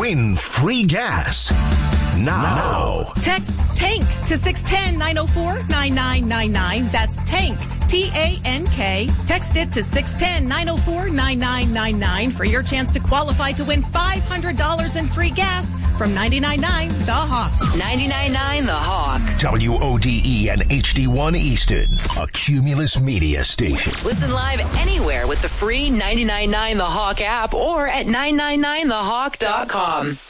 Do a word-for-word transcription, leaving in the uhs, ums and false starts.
Win free gas. Now. Text TANK to six one zero, nine oh four, nine nine nine nine. That's TANK, T A N K. Text it to six one zero, nine oh four, nine nine nine nine for your chance to qualify to win five hundred dollars in free gas from ninety-nine point nine The Hawk. ninety-nine point nine The Hawk. W O D E and H D one Easton, a Cumulus media station. Listen live anywhere with the free ninety-nine point nine The Hawk app or at nine nine nine the hawk dot com.